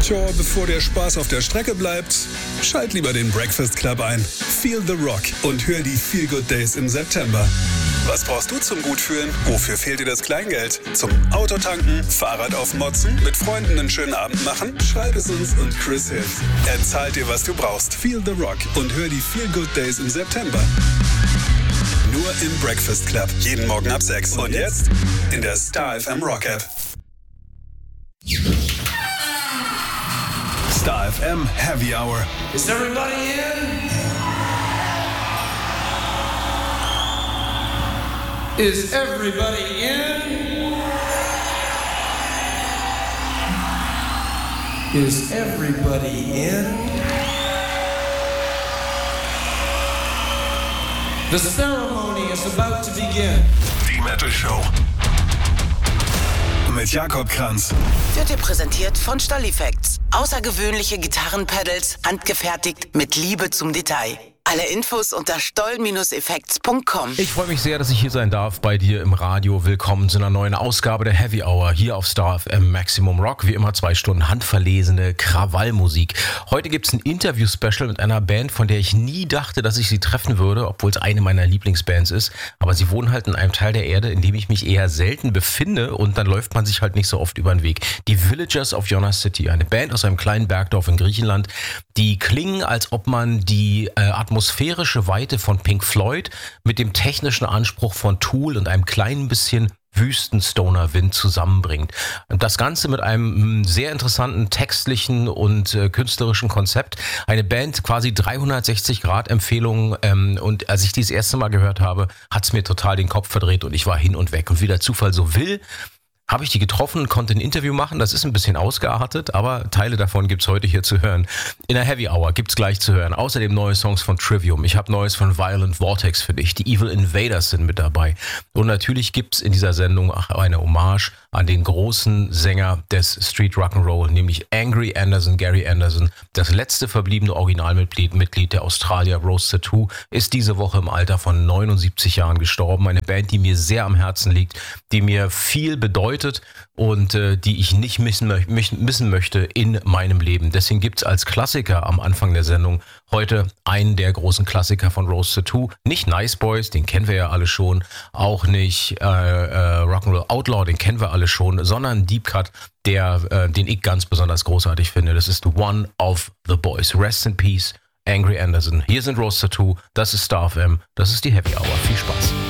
Tja, bevor der Spaß auf der Strecke bleibt, schalt lieber den Breakfast Club ein. Feel the Rock und hör die Feel Good Days im September. Was brauchst du zum Gutfühlen? Wofür fehlt dir das Kleingeld? Zum Autotanken, Fahrrad aufmotzen, mit Freunden einen schönen Abend machen? Schreib es uns und Chris hilft. Er zahlt dir, was du brauchst. Feel the Rock und hör die Feel Good Days im September. Nur im Breakfast Club. Jeden Morgen ab 6. Und jetzt in der Star FM Rock App. Star FM Heavy Hour. Is everybody in? Is everybody in? Is everybody in? The ceremony is about to begin. Die Metal Show. Mit Jakob Kranz. Wird dir präsentiert von Stall-Effects. Außergewöhnliche Gitarrenpedals, handgefertigt mit Liebe zum Detail. Alle Infos unter stoll-effects.com. Ich freue mich sehr, dass ich hier sein darf bei dir im Radio. Willkommen zu einer neuen Ausgabe der Heavy Hour hier auf Star FM Maximum Rock. Wie immer 2 Stunden handverlesene Krawallmusik. Heute gibt es ein Interview-Special mit einer Band, von der ich nie dachte, dass ich sie treffen würde, obwohl es eine meiner Lieblingsbands ist. Aber sie wohnen halt in einem Teil der Erde, in dem ich mich eher selten befinde und dann läuft man sich halt nicht so oft über den Weg. Die Villagers of Yona City, eine Band aus einem kleinen Bergdorf in Griechenland, die klingen, als ob man die atmosphärische Weite von Pink Floyd mit dem technischen Anspruch von Tool und einem kleinen bisschen Wüstenstoner-Wind zusammenbringt. Das Ganze mit einem sehr interessanten textlichen und künstlerischen Konzept. Eine Band, quasi 360-Grad-Empfehlung und als ich die das erste Mal gehört habe, hat es mir total den Kopf verdreht und ich war hin und weg. Und wie der Zufall so will, habe ich die getroffen, konnte ein Interview machen. Das ist ein bisschen ausgeartet, aber Teile davon gibt's heute hier zu hören. In der Heavy Hour gibt's gleich zu hören. Außerdem neue Songs von Trivium. Ich habe Neues von Violent Vortex für dich. Die Evil Invaders sind mit dabei. Und natürlich gibt's in dieser Sendung auch eine Hommage an den großen Sänger des Street Rock'n'Roll, nämlich Angry Anderson, Gary Anderson. Das letzte verbliebene Originalmitglied der Australier Rose Tattoo ist diese Woche im Alter von 79 Jahren gestorben. Eine Band, die mir sehr am Herzen liegt, die mir viel bedeutet und die ich nicht missen möchte in meinem Leben. Deswegen gibt's als Klassiker am Anfang der Sendung heute einen der großen Klassiker von Rose Tattoo. Nicht Nice Boys, den kennen wir ja alle schon, auch nicht Rock'n'Roll Outlaw, den kennen wir alle schon, sondern Deep Cut, den ich ganz besonders großartig finde. Das ist One of the Boys. Rest in Peace, Angry Anderson. Hier sind Rose Tattoo, das ist Star FM, das ist die Heavy Hour. Viel Spaß.